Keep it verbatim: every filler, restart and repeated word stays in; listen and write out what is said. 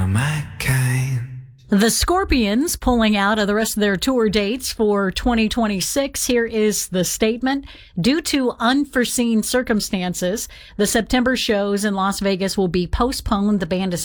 of my kind. The Scorpions pulling out of the rest of their tour dates for twenty twenty-six. Here is the statement. Due to unforeseen circumstances, the September shows in Las Vegas will be postponed. The band is